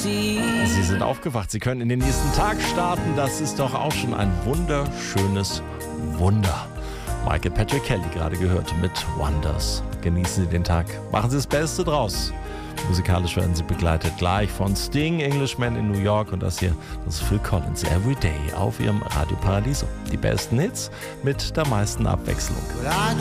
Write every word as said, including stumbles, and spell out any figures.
Sie sind aufgewacht, Sie können in den nächsten Tag starten. Das ist doch auch schon ein wunderschönes Wunder. Michael Patrick Kelly gerade gehört mit Wonders. Genießen Sie den Tag, machen Sie das Beste draus. Musikalisch werden Sie begleitet gleich von Sting, Englishman in New York, und das hier, das ist Phil Collins, Everyday auf Ihrem Radio Paradiso. Die besten Hits mit der meisten Abwechslung.